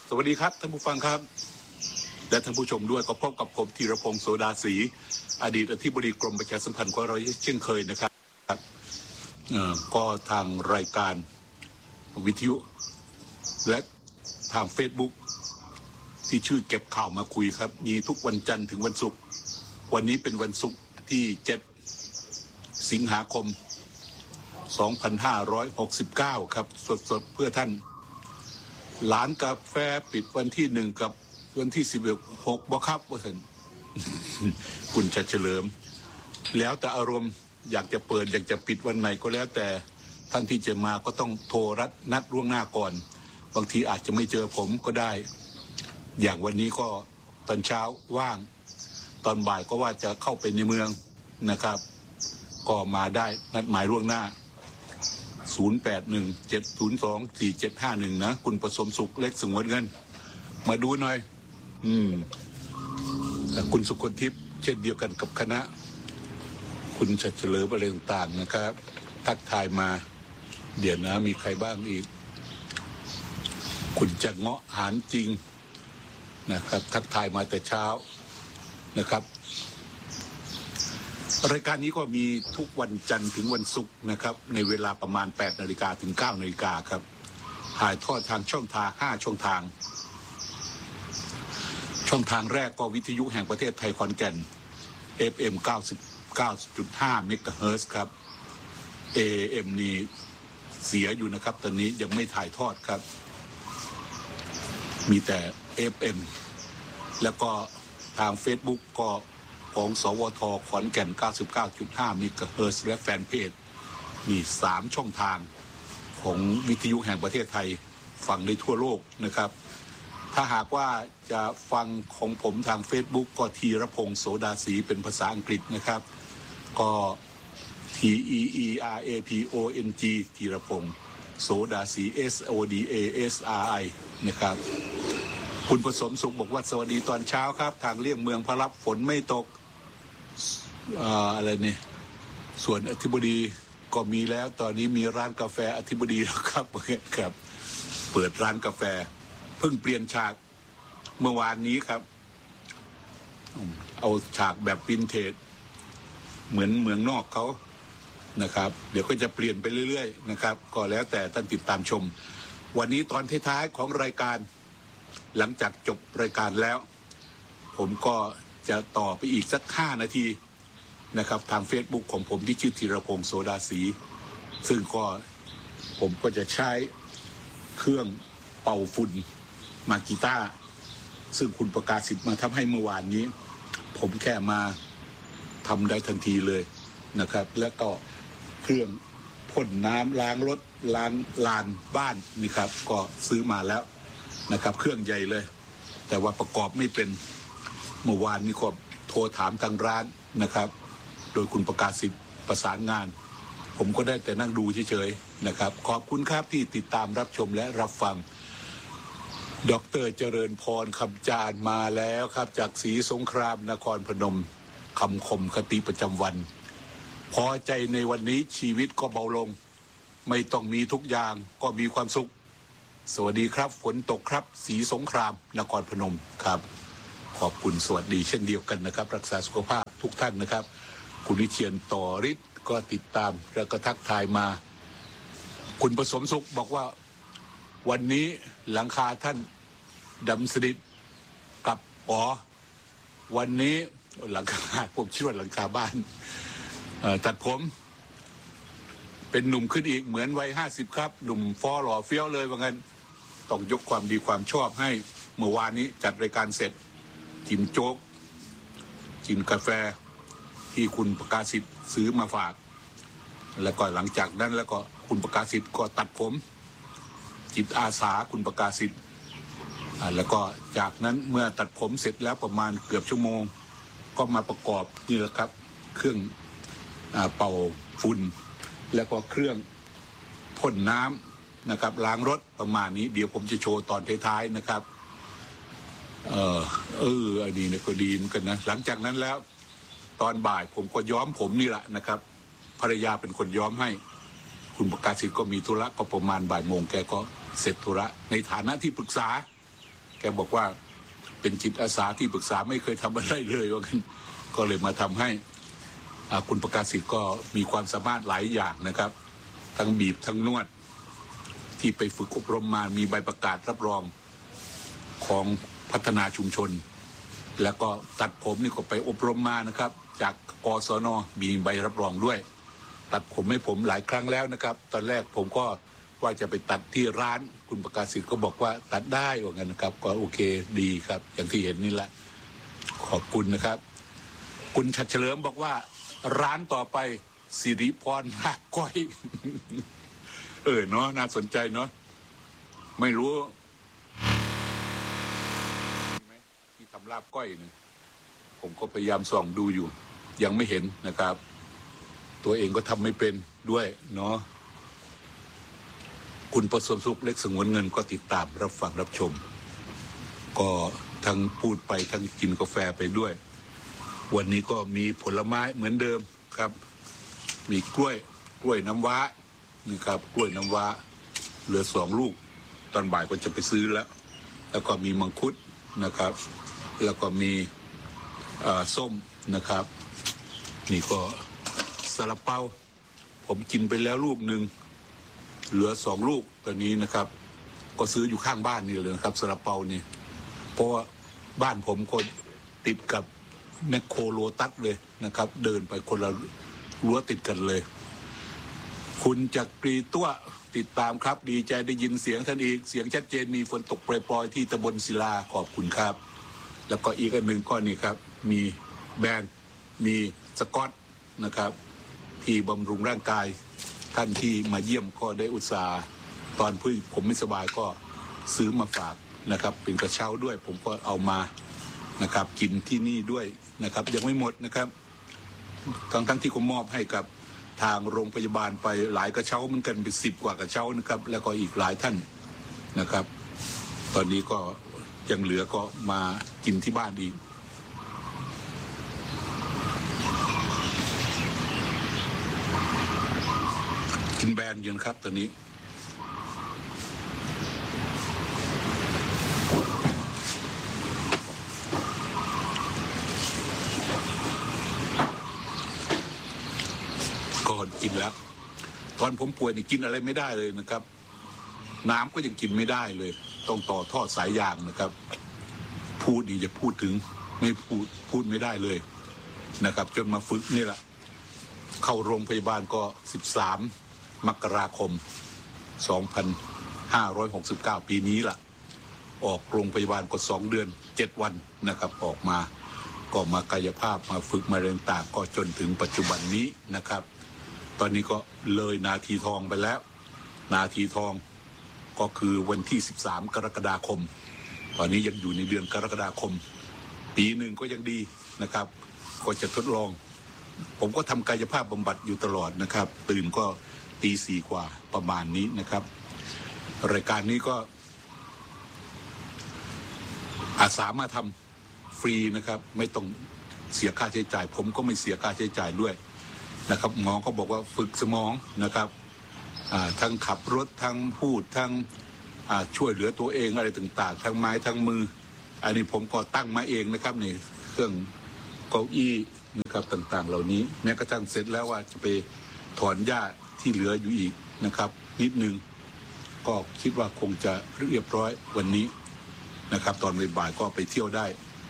สวัสดีครับท่านผู้ฟังครับและท่านผู้ชมด้วยก็พบกับผมธีรพงศ์โสดาศรีอดีตอธิบดีกรมประชาสัมพันธ์ของเราเช่นเคยนะครับก็ทางรายการวิทยุและทาง Facebook ที่ชื่อเก็บข่าวมาคุยครับมีทุกวันจันทร์ถึงวันศุกร์วันนี้เป็นวันศุกร์ที่7 สิงหาคม 2569 ครับสดๆเพื่อท่านร้านกาแฟปิดวันที่1กับวันที่16บ่ครับว่าท่านคุณจะเฉลิมแล้วแต่อารมณ์อยากจะเปิดอยากจะปิดวันไหนก็แล้วแต่ท่านที่จะมาก็ต้องโทรนัดล่วงหน้าก่อนบางทีอาจจะไม่เจอผมก็ได้อย่างวันนี้ก็ตอนเช้าว่างตอนบ่ายก็ว่าจะเข้าไปในเมืองนะครับก็มาได้นัดหมายล่วงหน้า0817024751นะคุณประสมสุขเล็กสงวนเงินมาดูหน่อยคุณสุคนทิพย์เช่นเดียวกันกับคณะคุณชัดเฉลิมอะไรต่างๆนะครับทักทายมาเดี๋ยวนะมีใครบ้างอีกคุณจักเงาะหานจริงนะครับทักทายมาแต่เช้านะครับรายการนี้ก็มีทุกวันจันทร์ถึงวันศุกร์นะครับในเวลาประมาณ 8 นาฬิกาถึง 9 นาฬิกาครับถ่ายทอดทางช่องทาง5ช่องทางแรกก็วิทยุแห่งประเทศไทยขอนแก่น FM 99.5 เมกะเฮิรตซ์ครับ AM นี่เสียอยู่นะครับตอนนี้ยังไม่ถ่ายทอดครับมีแต่ FM แล้วก็ทาง Facebook ก็ของสวทขอนแก่น 99.5 เมกะเฮิรตซ์และแฟนเพจมี3ช่องทางของวิทยุแห่งประเทศไทยฟังได้ทั่วโลกนะครับถ้าหากว่าจะฟังของผมทาง Facebook ก็ธีรพงศ์โสดาศรีเป็นภาษาอังกฤษนะครับก็ TEERAPONG ธีรพงศ์โสดาศรี SODASRI นะครับคุณผสมสุขบอกว่าสวัสดีตอนเช้าครับทางเลี่ยงเมืองพระรับฝนไม่ตกอะไรเนี่ยส่วนอธิบดีก็มีแล้วตอนนี้มีร้านกาแฟอธิบดีแล้วครับครับเปิดร้านกาแฟเพิ่งเปลี่ยนฉากเมื่อวานนี้ครับเอาฉากแบบวินเทจเหมือนเมืองนอกเขานะครับเดี๋ยวก็จะเปลี่ยนไปเรื่อยๆนะครับก็แล้วแต่ท่านติดตามชมวันนี้ตอนท้ายๆของรายการหลังจากจบรายการแล้วผมก็จะต่อไปอีกสัก5 นาทีนะครับทาง Facebook ของผมที่ชื่อธีรพงศ์โสดาศรีซึ่งก็ผมก็จะใช้เครื่องเป่าฝุ่นมากีต้าซึ่งคุณประกาศสิทธิ์มาทำให้เมื่อวานนี้ผมแค่มาทำได้ทันทีเลยนะครับแล้วก็เครื่องพ่นน้ำล้างรถล้างลานบ้านนี่ครับก็ซื้อมาแล้วนะครับเครื่องใหญ่เลยแต่ว่าประกอบไม่เป็นเมื่อวานนี้ก็โทรถามทางร้านนะครับโดยคุณประกาศสิทธิ์ประสานงานผมก็ได้แต่นั่งดูเฉยๆนะครับขอบคุณครับที่ติดตามรับชมและรับฟังดร.เจริญพรคำจานมาแล้วครับจากศรีสงครามนครพนมคำคมคติประจำวันพอใจในวันนี้ชีวิตก็เบาลงไม่ต้องมีทุกอย่างก็มีความสุขสวัสดีครับฝนตกครับศรีสงครามนครพนมครับขอบคุณสวัสดีเช่นเดียวกันนะครับรักษาสุขภาพทุกท่านนะครับคุณวิเชียรต่อฤทธิ์ก็ติดตามแล้วก็ทักทายมาคุณผสมสุขบอกว่าวันนี้หลังคาท่านดำสนิทกับวันนี้หลังคาผมชื่อว่าหลังคาบ้านตัดผมเป็นหนุ่มขึ้นอีกเหมือนวัย50ครับหนุ่มฟอหล่อเฟี้ยวเลยว่างั้นต้องยกความดีความชอบให้เมื่อวานนี้จัดรายการเสร็จกินโจ๊กกินกาแฟที่คุณประกาศสิทธิ์ซื้อมาฝากแล้วก็หลังจากนั้นแล้วก็คุณประกาศสิทธิ์ก็ตัดผมจิตอาสาคุณประกาศสิทธิ์แล้วก็จากนั้นเมื่อตัดผมเสร็จแล้วประมาณเกือบชั่วโมงก็มาประกอบนี่แหละครับเครื่องเป่าฝุ่นแล้วก็เครื่องพ่นน้ำนะครับล้างรถประมาณนี้เดี๋ยวผมจะโชว์ตอนท้ายๆนะครับอันนี้เนี่ยก็ดีเหมือนกันนะหลังจากนั้นแล้วตอนบ่ายผมก็ย้อมผมนี่แหละนะครับภรรยาเป็นคนย้อมให้คุณประกาศสิทธิ์ก็มีธุระก็ประมาณบ่ายโมงแกก็เสร็จธุระในฐานะที่ปรึกษาแกบอกว่าเป็นจิตอาสาที่ปรึกษาไม่เคยทำอะไรเลยว่ากันก็เลยมาทำให้คุณประกาศสิทธิ์ก็มีความสามารถหลายอย่างนะครับทั้งบีบทั้งนวดที่ไปฝึกอบรมมามีใบประกาศรับรองของพัฒนาชุมชนแล้วก็ตัดผมนี่ก็ไปอบรมมานะครับจากกศน.มีใบรับรองด้วยตัดผมให้ผมหลายครั้งแล้วนะครับตอนแรกผมก็ว่าจะไปตัดที่ร้านคุณประกาศสิทธิ์ก็บอกว่าตัดได้ว่างั้นนะครับก็โอเคดีครับอย่างที่เห็นนี่แหละขอบคุณนะครับคุณชัดเฉลิมบอกว่าร้านต่อไปสิริพรลาบก้อย เนาะน่าสนใจเนาะไม่รู้ที่ทำลาบก้อยเนี่ยผมก็พยายามส่องดูอยู่ยังไม่เห็นนะครับตัวเองก็ทำไม่เป็นด้วยเนาะคุณประสมสุขเล็กสงวนเงินก็ติดตามรับฟังรับชมก็ทั้งพูดไปทั้งกินกาแฟไปด้วยวันนี้ก็มีผลไม้เหมือนเดิมครับมีกล้วยน้ำว้านี่ครับกล้วยน้ำว้าเหลือ2 ลูกตอนบ่ายก็จะไปซื้อแล้วก็มีมังคุดนะครับแล้วก็มีส้มนะครับนี่ก็ซาลาเปาผมกินไปแล้วลูกหนึ่งเหลือ2 ลูกตอนนี้นะครับก็ซื้ออยู่ข้างบ้านนี่เลยนะครับซาลาเปานี่เพราะว่าบ้านผมก็ติดกับแมคโครโลตัสเลยนะครับเดินไปคนละรั้วติดกันเลยคุณจักรีตัวติดตามครับดีใจได้ยินเสียงท่านอีกเสียงชัดเจนมีฝนตกปล่อยๆที่ตำบลศิลาขอบคุณครับแล้วก็อีกอันหนึ่งก็นี่ครับมีแบรนด์มีสกอตนะครับที่บำรุงร่างกายท่านที่มาเยี่ยมก็ได้อุตส่าห์ตอนผมไม่สบายก็ซื้อมาฝากนะครับเป็นกระเช้าด้วยผมก็เอามานะครับกินที่นี่ด้วยนะครับยังไม่หมดนะครับทั้งที่ผมมอบให้กับทางโรงพยาบาลไปหลายกระเช้าเหมือนกันเป็น10 กว่ากระเช้านะครับแล้วก็อีกหลายท่านนะครับตอนนี้ก็ยังเหลือก็มากินที่บ้านอีกกินแบรนด์ยังครับตอนนี้ก่อนกินแล้วตอนผมป่วยนี่กินอะไรไม่ได้เลยนะครับน้ำก็ยังกินไม่ได้เลยต้องต่อทอดสายยางนะครับพูดดีจะพูดถึงไม่พูดไม่ได้เลยนะครับจนมาฝึกนี่แหละเข้าโรงพยาบาลก็13 มกราคม 2569 ปีนี้ล่ะออกโรงพยาบาลก็2 เดือน 7 วันนะครับออกมาก็มากายภาพมาฝึกมาเรียนต่างก็จนถึงปัจจุบันนี้นะครับตอนนี้ก็เลยนาทีทองไปแล้วนาทีทองก็คือวันที่13 กรกฎาคมตอนนี้ยังอยู่ในเดือนกรกฎาคมปีหนึ่งก็ยังดีนะครับก็จะทดลองผมก็ทำกายภาพบำบัดอยู่ตลอดนะครับตื่นก็ตี 4 กว่าประมาณนี้นะครับรายการนี้ก็อาสามาทำฟรีนะครับไม่ต้องเสียค่าใช้จ่ายผมก็ไม่เสียค่าใช้จ่ายด้วยนะครับหมอเขาบอกว่าฝึกสมองนะครับทั้งขับรถทั้งพูดทั้งช่วยเหลือตัวเองอะไรต่างๆทั้งไม้ทั้งมืออันนี้ผมก็ตั้งมาเองนะครับนี่เครื่องเก้าอี้นะครับต่างๆเหล่านี้แม้กระทั่งเสร็จแล้วว่าจะไปถอนหญ้าที่เหลืออยู่อีกนะครับนิดนึงก็คิดว่าคงจะเรียบร้อยวันนี้นะครับตอนบ่ายๆก็ไปเที่ยวได้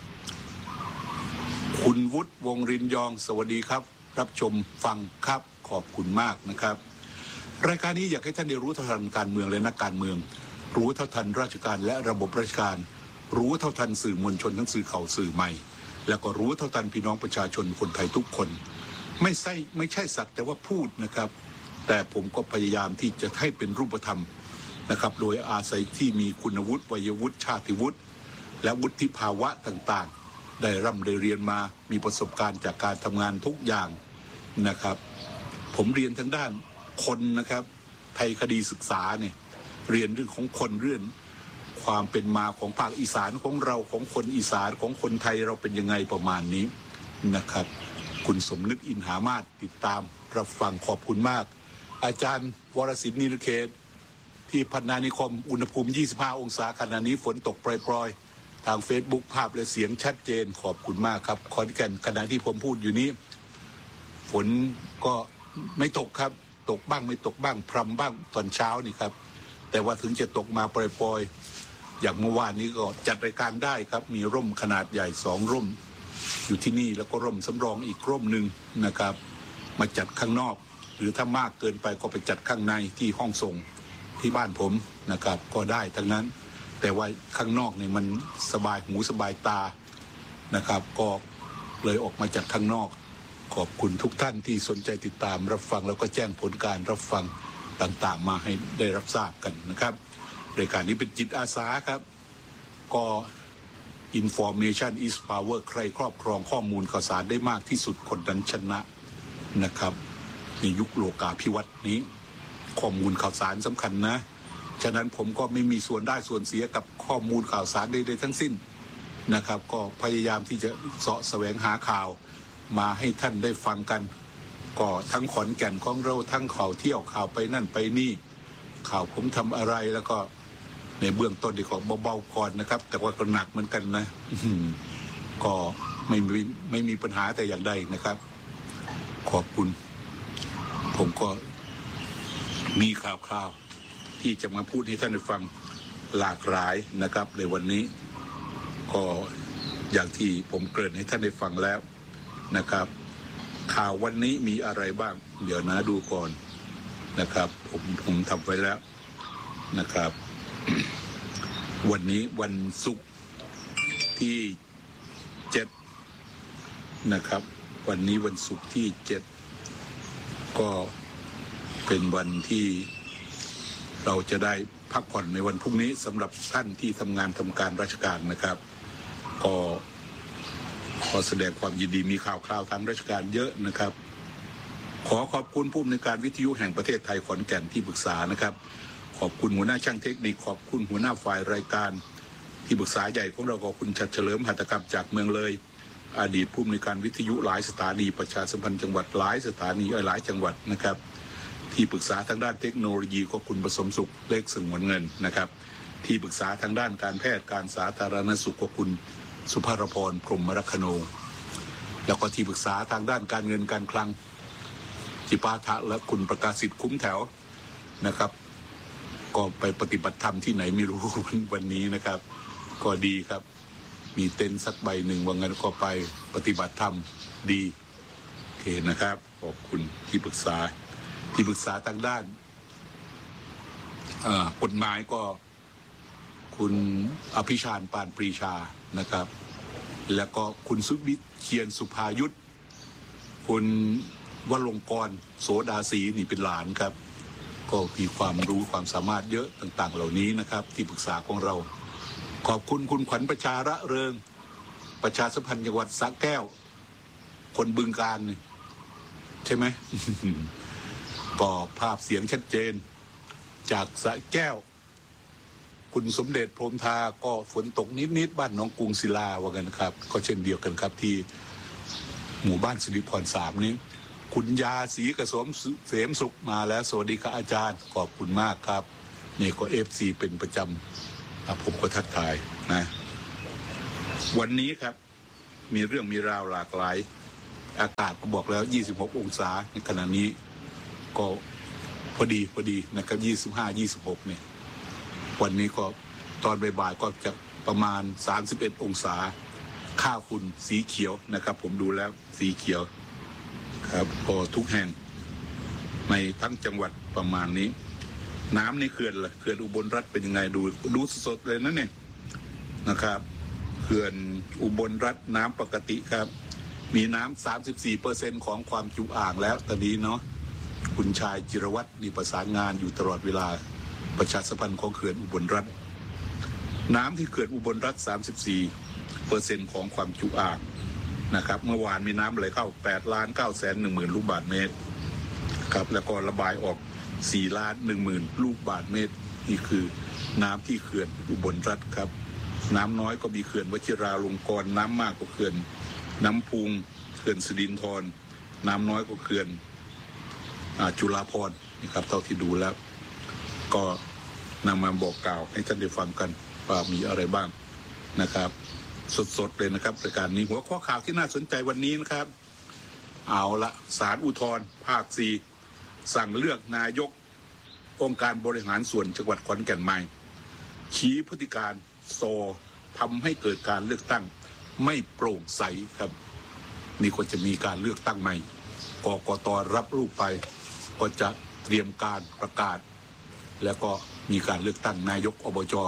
คุณวุฒิวงรินยองสวัสดีครับรับชมฟังครับขอบคุณมากนะครับรายการนี้อยากให้ท่านได้รู้เท่าทันการเมืองและนักการเมืองรู้เท่าทันราชการและระบบราชการรู้เท่าทันสื่อมวลชนทั้งสื่อเก่าสื่อใหม่แล้วก็รู้เท่าทันพี่น้องประชาชนคนไทยทุกคนไม่ใช่สักแต่ว่าพูดนะครับแต่ผมก็พยายามที่จะให้เป็นรูปธรรมนะครับโดยอาศัยที่มีคุณวุฒิวัยวุฒิชาติวุฒิและวุฒิภาวะต่างๆได้ร่ำได้เรียนมามีประสบการณ์จากการทำงานทุกอย่างนะครับผมเรียนทางด้านคนนะครับไทยคดีศึกษาเนี่ยเรียนเรื่องของคนเรื่องความเป็นมาของภาคอีสานของเราของคนอีสานของคนไทยเราเป็นยังไงประมาณนี้นะครับคุณสมนึกอินหามาศติดตามรับฟังขอบคุณมากอาจารย์วรศิลป์นิรเขตที่พัฒนานิคมอุณหภูมิ25 องศาขณะนี้ฝนตกปรอยๆทาง Facebook ภาพและเสียงชัดเจนขอบคุณมากครับขอนแก่นขณะที่ผมพูดอยู่นี้ฝนก็ไม่ตกครับตกบ้างไม่ตกบ้างพรำบ้างตอนเช้านี่ครับแต่ว่าถึงจะตกมาปล่อยๆอย่างเมื่อวานนี้ก็จัดรายการได้ครับมีร่มขนาดใหญ่2 ร่มอยู่ที่นี่แล้วก็ร่มสำรองอีกร่มหนึ่งนะครับมาจัดข้างนอกหรือถ้ามากเกินไปก็ไปจัดข้างในที่ห้องส่งที่บ้านผมนะครับก็ได้ทั้งนั้นแต่ว่าข้างนอกเนี่ยมันสบายหูสบายตานะครับก็เลยออกมาจัดข้างนอกขอบคุณทุกท่านที่สนใจติดตามรับฟังแล้วก็แจ้งผลการรับฟังต่างๆมาให้ได้รับทราบกันนะครับรายการนี้เป็นจิตอาสาครับก็ Information is power ใครครอบครองข้อมูลข่าวสารได้มากที่สุดคนนั้นชนะนะครับในยุคโลกาภิวัตน์นี้ข้อมูลข่าวสารสำคัญนะฉะนั้นผมก็ไม่มีส่วนได้ส่วนเสียกับข้อมูลข่าวสารใดๆทั้งสิ้นนะครับก็พยายามที่จะเสาะแสวงหาข่าวมาให้ท่านได้ฟังกันก็ทั้งขอนแก่นของเราทั้งข่าวเที่ยวข่าวไปนั่นไปนี่ข่าวผมทำอะไรแล้วก็ในเบื้องต้นดีกว่าเบาๆก่อนนะครับแต่ว่าก็หนักเหมือนกันนะก็ไม่มีปัญหาแต่อย่างใดนะครับขอบคุณผมก็มีข่าวที่จะมาพูดให้ท่านได้ฟังหลากหลายนะครับในวันนี้ก็อย่างที่ผมเกริ่นให้ท่านได้ฟังแล้วนะครับข่าววันนี้มีอะไรบ้างเดี๋ยวนะดูก่อนนะครับผมทำไว้แล้วนะครับ วันนี้วันศุกร์ที่7นะครับวันนี้วันศุกร์ที่7ก็เป็นวันที่เราจะได้พักผ่อนในวันพรุ่งนี้สำหรับท่านที่ทำงานทำการราชการนะครับก็ขอแสดงความยินดีมีข่าวทางราชการเยอะนะครับขอบคุณผู้อำนวยการวิทยุแห่งประเทศไทยขอนแก่นที่ปรึกษานะครับขอบคุณหัวหน้าช่างเทคนิคขอบคุณหัวหน้าฝ่ายรายการที่ปรึกษาใหญ่ของเราขอบคุณชัดเฉลิมหัตถกรรมจากเมืองเลยอดีตผู้อำนวยการวิทยุหลายสถานีประชาสัมพันธ์จังหวัดหลายสถานีหลายจังหวัดนะครับที่ปรึกษาทางด้านเทคโนโลยีขอบคุณผสมสุขเลขสงวนเงินนะครับที่ปรึกษาทางด้านการแพทย์การสาธารณสุขขอบคุณสุภารพรพรหมรัคโนแล้วก็ที่ปรึกษาทางด้านการเงินการคลังจิปาถะและคุณประกาศสิทธิ์คุ้มแถวนะครับก็ไปปฏิบัติธรรมที่ไหนไม่รู้วันนี้นะครับก็ดีครับมีเต็นท์สักใบหนึ่งว่างั้นก็ไปปฏิบัติธรรมดีโอเคนะครับขอบคุณที่ปรึกษาทางด้านกฎหมายก็คุณอภิชาญปานปรีชานะครับแล้วก็คุณสุวิทย์เคียนสุภายุทธคุณวลงกรโสดาศรีนี่เป็นหลานครับก็มีความรู้ความสามารถเยอะต่างๆเหล่านี้นะครับที่ปรึกษาของเราขอบคุณคุณขวัญประชาระเริงประชาสัมพันธ์จังหวัดสระแก้วคนบึงกาฬนี่ใช่ไหม ก็ภาพเสียงชัดเจนจากสระแก้วคุณสมเด็จพรหมทาก็ฝนตกนิดๆบ้านหนองกรุงศิลาว่ากันครับก็เช่นเดียวกันครับที่หมู่บ้านสิริพร3นี้คุณยาศรีกระสมเสมสุขมาแล้วสวัสดีครับอาจารย์ขอบคุณมากครับนี่ก็ FC เป็นประจำผมก็ทักทายนะวันนี้ครับมีเรื่องมีราวหลากหลายอากาศก็บอกแล้ว26 องศาในขณะนี้ก็พอดีนะครับ25-26เนี่ยวันนี้ก็ตอนบ่ายๆก็จะประมาณ31 องศาค่าฝุ่นสีเขียวนะครับผมดูแล้วสีเขียวครับพอทุกแห่งในทั้งจังหวัดประมาณนี้น้ำในเขื่อนล่ะเขื่อนอุบลรัฐเป็นยังไงดูสดเลยนะเนี่ยนะครับเขื่อนอุบลรัฐน้ำปกติครับมีน้ำ 34% ของความจุอ่างแล้วตอนนี้เนาะคุณชายจิรวัตรนี่ประสานงานอยู่ตลอดเวลาประชาสัมพันธ์ของเขื่อนอุบลรัฐน้ำที่เขื่อนอุบลรัฐ 34% ของความจุอ่างนะครับเมื่อวานมีน้ำไหลเข้า 8,910,000 ลูกบาศก์เมตรครับแล้วก็ระบายออก 4,10,000 ลูกบาศก์เมตรนี่คือน้ำที่เขื่อนอุบลรัฐครับน้ำน้อยก็มีเขื่อนวชิราลงกรณ์น้ำมากก็เขื่อนน้ำพุงเขื่อนสิรินธรน้ำน้อยก็เขื่อนจุฬาภรณ์นะครับเท่าที่ดูแล้วก็นำมาบอกกล่าวให้ท่านได้ฟังกันว่ามีอะไรบ้างนะครับสดๆเลยนะครับรายการนี้หัวข้อข่าวที่น่าสนใจวันนี้นะครับเอาละศาลอุทธรณ์ภาค 4สั่งเลือกนายกองค์การบริหารส่วนจังหวัดขอนแก่นใหม่ชี้พฤติการทำให้เกิดการเลือกตั้งไม่โปร่งใสครับนี่ก็จะมีการเลือกตั้งใหม่กกต.รับรูปไปก็จะเตรียมการประกาศแล้วก็มีการเลือกตั้งนายกอบจ.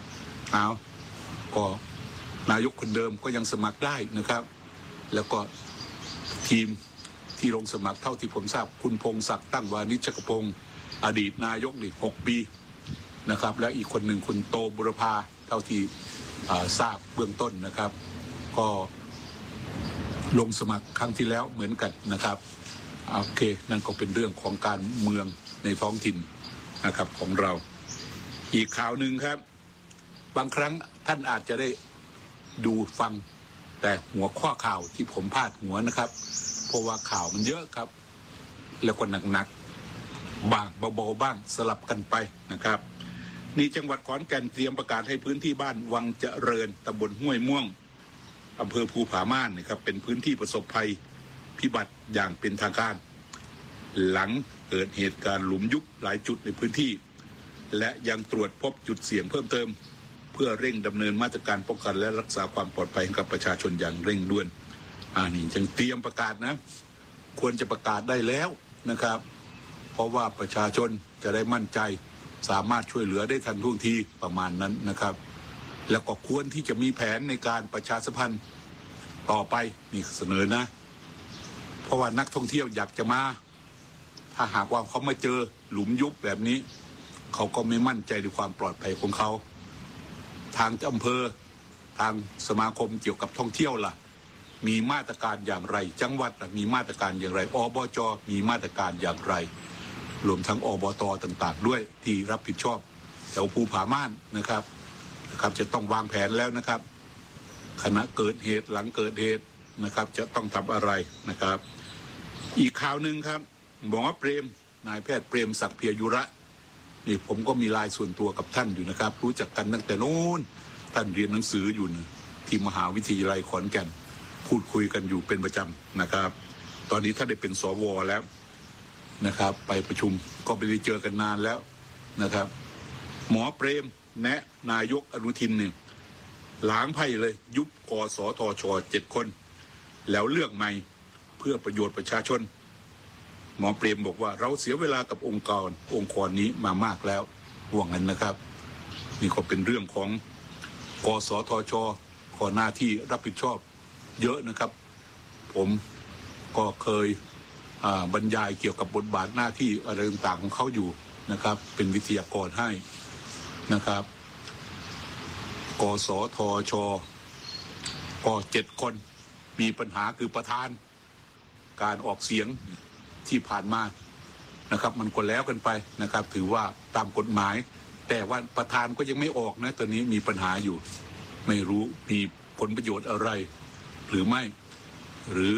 ก็นายกคนเดิมก็ยังสมัครได้นะครับแล้วก็ทีมที่ลงสมัครเท่าที่ผมทราบคุณพงศักดิ์ตั้งวานิชกพงศ์อดีตนายกนี่6 ปีนะครับและอีกคนหนึ่งคุณโตบุรพาเท่าที่ทราบเบื้องต้นนะครับก็ลงสมัครครั้งที่แล้วเหมือนกันนะครับโอเคนั่นก็เป็นเรื่องของการเมืองในท้องถิ่นนะครับของเราอีกข่าวหนึ่งครับบางครั้งท่านอาจจะได้ดูฟังแต่หัวข้อข่าวที่ผมพาดหัวนะครับเพราะว่าข่าวมันเยอะครับแล้วก็หนักๆบ้างเบาๆบ้างสลับกันไปนะครับนี่จังหวัดขอนแก่นเตรียมประกาศให้พื้นที่บ้านวังเจริญตำบลห้วยม่วงอำเภอภูผาม่านนะครับเป็นพื้นที่ประสบภัยพิบัติอย่างเป็นทางการหลังเกิดเหตุการณ์หลุมยุบหลายจุดในพื้นที่และยังตรวจพบจุดเสี่ยงเพิ่มเติมเพื่อเร่งดำเนินมาตรการป้องกันและรักษาความปลอดภัยให้กับประชาชนอย่างเร่งด่วนนี่จึงเตรียมประกาศนะควรจะประกาศได้แล้วนะครับเพราะว่าประชาชนจะได้มั่นใจสามารถช่วยเหลือได้ทันท่วงทีประมาณนั้นนะครับแล้วก็ควรที่จะมีแผนในการประชาสัมพันธ์ต่อไปนี่เสนอนะเพราะว่านักท่องเที่ยวอยากจะมาถ้าหากว่าเขามาเจอหลุมยุบแบบนี้เขาก็ไม่มั่นใจในความปลอดภัยของเขาทางอำเภอทางสมาคมเกี่ยวกับท่องเที่ยวล่ะมีมาตรการอย่างไรจังหวัดมีมาตรการอย่างไรอบจ.มีมาตรการอย่างไรรวมทั้งอบต.ต่างๆด้วยที่รับผิดชอบแถวภูผาม่านนะครับจะต้องวางแผนแล้วนะครับขณะเกิดเหตุหลังเกิดเหตุนะครับจะต้องทำอะไรนะครับอีกข่าวหนึ่งครับหมอเปรมนายแพทย์เปรมศักดิ์เพียรยุระนี่ผมก็มีไลน์ส่วนตัวกับท่านอยู่นะครับรู้จักกันตั้งแต่โน้นท่านเรียนหนังสืออยู่ที่มหาวิทยาลัยขอนแก่นพูดคุยกันอยู่เป็นประจำนะครับตอนนี้ท่านได้เป็นสว.แล้วนะครับไปประชุมก็ไม่ได้เจอกันนานแล้วนะครับหมอเปรมแนะนายกอนุทินเนี่ยล้างไพ่เลยยุบกสทช. 7 คนแล้วเลือกใหม่เพื่อประโยชน์ประชาชนหมอเปรมบอกว่าเราเสียเวลากับองค์กรนี้มามากแล้วห่วงนั้นนะครับนี่ก็เป็นเรื่องของกสทช.ขอหน้าที่รับผิดชอบเยอะนะครับผมก็เคยบรรยายเกี่ยวกับบทบาทหน้าที่อะไรต่างๆของเขาอยู่นะครับเป็นวิทยากรให้นะครับกสทช.ก็7 คนมีปัญหาคือประธานการออกเสียงที่ผ่านมานะครับมันก็แล้วกันไปนะครับถือว่าตามกฎหมายแต่ว่าประธานก็ยังไม่ออกนะตอนนี้มีปัญหาอยู่ไม่รู้มีผลประโยชน์อะไรหรือไม่หรือ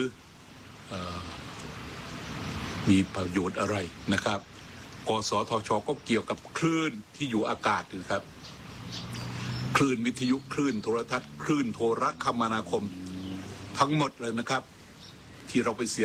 มีประโยชน์อะไรนะครับกสทช.ก็เกี่ยวกับคลื่นที่อยู่อากาศนะครับคลื่นวิทยุคลื่นโทรทัศน์คลื่นโทรคมนาคมทั้งหมดเลยนะครับที่เราไปเสีย